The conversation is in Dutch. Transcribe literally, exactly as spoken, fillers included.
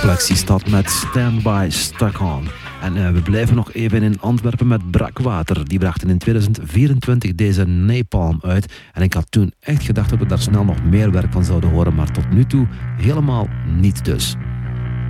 Plexistad met Stand By Stuck On. En uh, we blijven nog even in Antwerpen met Brakwater. Die brachten in tweeduizend vierentwintig deze Napalm uit. En ik had toen echt gedacht dat we daar snel nog meer werk van zouden horen. Maar tot nu toe helemaal niet dus.